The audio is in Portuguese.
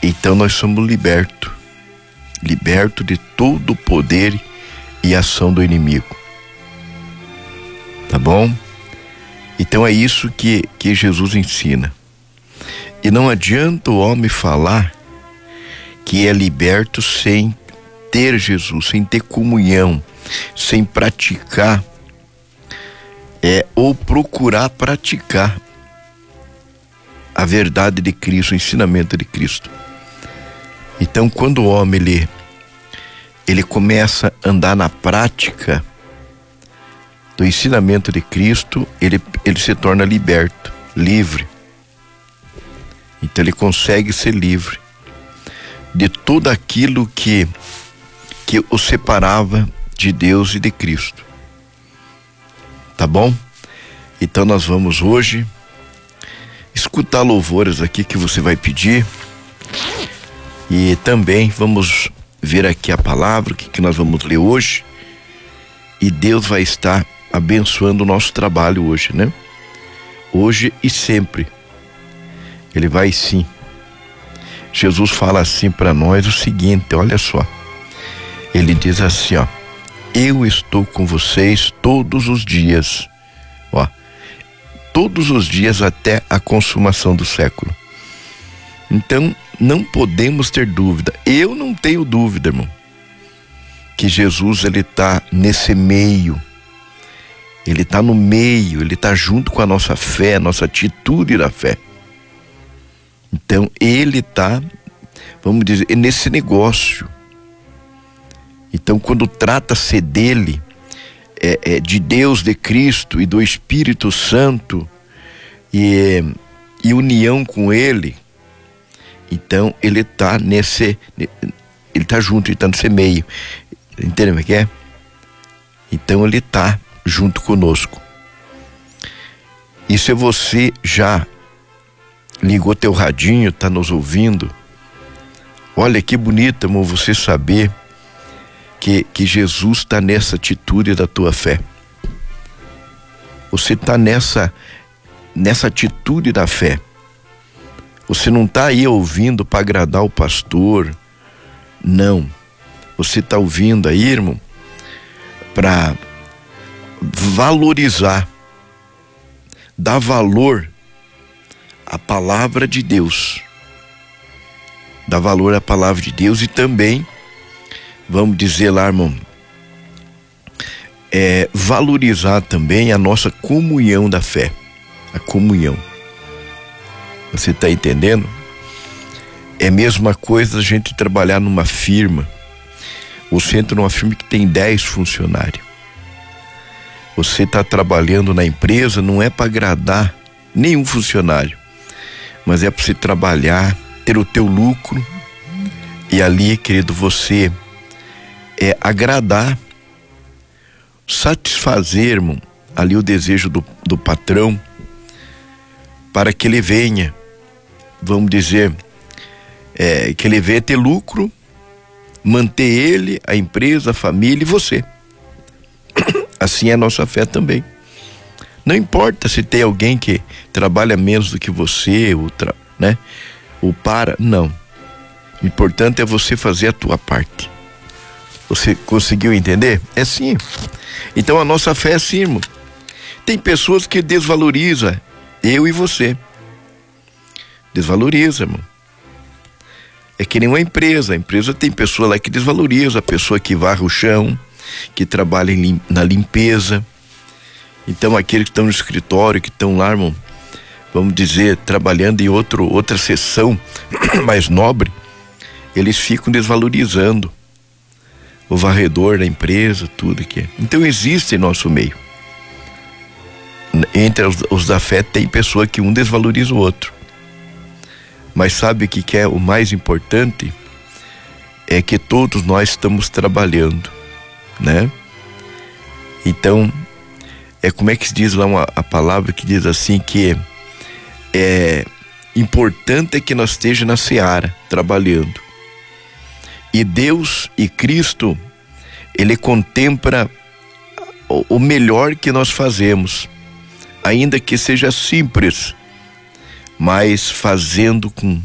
Então nós somos libertos de todo o poder e ação do inimigo. Tá bom? Então é isso que Jesus ensina. E não adianta o homem falar que é liberto sem ter Jesus, sem ter comunhão, sem praticar, ou procurar praticar a verdade de Cristo, o ensinamento de Cristo. Então, quando o homem ele começa a andar na prática do ensinamento de Cristo, ele se torna liberto, livre. Então ele consegue ser livre de tudo aquilo que o separava de Deus e de Cristo. Tá bom? Então nós vamos hoje escutar louvores aqui que você vai pedir, e também vamos ver aqui a palavra que nós vamos ler hoje, e Deus vai estar abençoando o nosso trabalho hoje, né? Hoje e sempre. Ele vai sim. Jesus fala assim para nós o seguinte, olha só. Ele diz assim, ó: eu estou com vocês todos os dias. Ó, todos os dias até a consumação do século. Então, não podemos ter dúvida. Eu não tenho dúvida, irmão, que Jesus, ele está nesse meio. Ele está no meio, ele está junto com a nossa fé, nossa atitude da fé. Então, ele está, vamos dizer, nesse negócio. Então, quando trata-se dele, de Deus, de Cristo e do Espírito Santo, e união com ele, então ele está ele está junto, ele está nesse meio. Entende como é que é? Então ele está junto conosco. E se você já ligou teu radinho, está nos ouvindo, olha que bonito, irmão, você saber que Jesus está nessa atitude da tua fé. Você está nessa atitude da fé. Você não está aí ouvindo para agradar o pastor, não. Você está ouvindo aí, irmão, para valorizar, dar valor à palavra de Deus. Dar valor à palavra de Deus e também, vamos dizer lá, irmão, valorizar também a nossa comunhão da fé. A comunhão. Você está entendendo? É a mesma coisa a gente trabalhar numa firma. Você entra numa firma que tem 10 funcionários. Você está trabalhando na empresa, não é para agradar nenhum funcionário, mas é para você trabalhar, ter o teu lucro, e ali, querido, você agradar, satisfazer, irmão, ali o desejo do patrão, para que ele venha, vamos dizer, que ele venha ter lucro, manter ele, a empresa, a família e você. Assim é a nossa fé também. Não importa se tem alguém que trabalha menos do que você, né? Ou não. O importante é você fazer a tua parte. Você conseguiu entender? É assim. Então a nossa fé é assim, irmão. Tem pessoas que desvalorizam eu e você. Desvaloriza, irmão. É que nem uma empresa. A empresa tem pessoa lá que desvaloriza, a pessoa que varre o chão, que trabalha na limpeza. Então aqueles que estão no escritório, que estão lá, irmão, vamos dizer, trabalhando em outra seção mais nobre, eles ficam desvalorizando o varredor da empresa, tudo que é. Então existe em nosso meio. Entre os da fé tem pessoa que um desvaloriza o outro. Mas sabe o que é o mais importante? É que todos nós estamos trabalhando, né? Então, como é que se diz lá a palavra que diz assim, que importante é que nós estejamos na seara, trabalhando. E Deus e Cristo, Ele contempla o melhor que nós fazemos, ainda que seja simples, mas fazendo com